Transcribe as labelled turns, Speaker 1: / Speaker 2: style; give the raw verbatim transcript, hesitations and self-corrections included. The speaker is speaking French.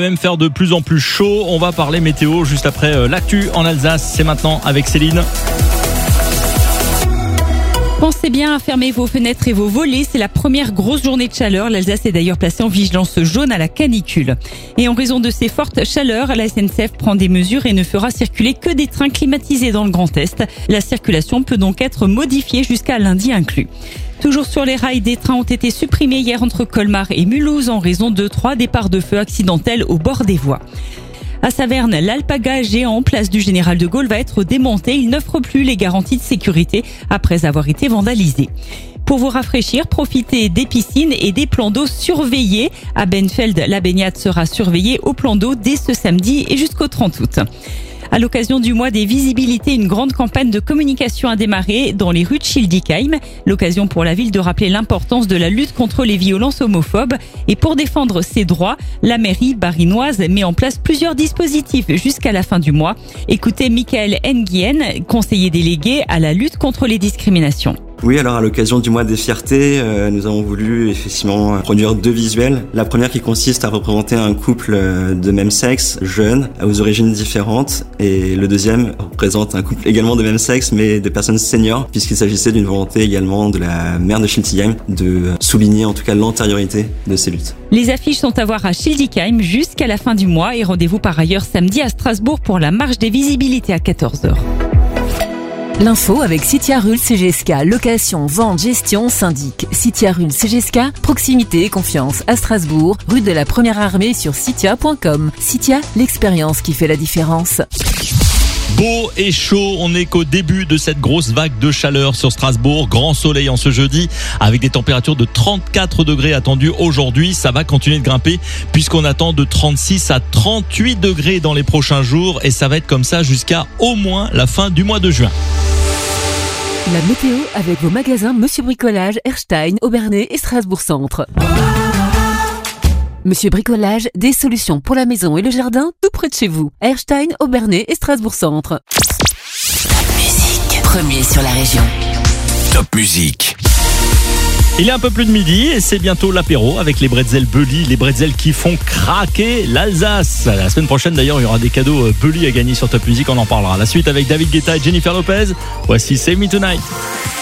Speaker 1: Même faire de plus en plus chaud, on va parler météo juste après euh, l'actu en Alsace, c'est maintenant avec Céline.
Speaker 2: Pensez bien à fermer vos fenêtres et vos volets, c'est la première grosse journée de chaleur. L'Alsace est d'ailleurs placée en vigilance jaune à la canicule. Et en raison de ces fortes chaleurs, la S N C F prend des mesures et ne fera circuler que des trains climatisés dans le Grand Est. La circulation peut donc être modifiée jusqu'à lundi inclus. Toujours sur les rails, des trains ont été supprimés hier entre Colmar et Mulhouse en raison de trois départs de feu accidentels au bord des voies. À Saverne, l'Alpaga géant place du Général de Gaulle va être démonté. Il n'offre plus les garanties de sécurité après avoir été vandalisé. Pour vous rafraîchir, profitez des piscines et des plans d'eau surveillés. À Benfeld, la baignade sera surveillée au plan d'eau dès ce samedi et jusqu'au trente août. À l'occasion du mois des visibilités, une grande campagne de communication a démarré dans les rues de Schildikheim. L'occasion pour la ville de rappeler l'importance de la lutte contre les violences homophobes. Et pour défendre ses droits, la mairie barinoise met en place plusieurs dispositifs jusqu'à la fin du mois. Écoutez Michael Nguyen, conseiller délégué à la lutte contre les discriminations.
Speaker 3: Oui, alors à l'occasion du mois des fiertés, euh, nous avons voulu effectivement produire deux visuels. La première qui consiste à représenter un couple de même sexe, jeune, aux origines différentes. Et le deuxième représente un couple également de même sexe, mais de personnes seniors, puisqu'il s'agissait d'une volonté également de la maire de Schildikheim de souligner en tout cas l'antériorité de ces luttes.
Speaker 2: Les affiches sont à voir à Schildikheim jusqu'à la fin du mois et rendez-vous par ailleurs samedi à Strasbourg pour la marche des visibilités à quatorze heures.
Speaker 4: L'info avec Citia Rul C G S K, location, vente, gestion, syndic. Citia Rul C G S K, proximité et confiance à Strasbourg, rue de la Première Armée sur citia point com. Citia, l'expérience qui fait la différence.
Speaker 1: Beau et chaud, on n'est qu'au début de cette grosse vague de chaleur sur Strasbourg. Grand soleil en ce jeudi avec des températures de trente-quatre degrés attendues aujourd'hui. Ça va continuer de grimper puisqu'on attend de trente-six à trente-huit degrés dans les prochains jours et ça va être comme ça jusqu'à au moins la fin du mois de juin.
Speaker 4: La météo avec vos magasins Monsieur Bricolage, Erstein, Aubernais et Strasbourg Centre. Monsieur Bricolage, des solutions pour la maison et le jardin tout près de chez vous. Erstein, Aubernais et Strasbourg Centre.
Speaker 5: Top Musique, premier sur la région.
Speaker 6: Top Musique.
Speaker 1: Il est un peu plus de midi et c'est bientôt l'apéro avec les bretzels Bully, les bretzels qui font craquer l'Alsace. La semaine prochaine d'ailleurs, il y aura des cadeaux Bully à gagner sur Top Musique, on en parlera. La suite avec David Guetta et Jennifer Lopez. Voici Save Me Tonight.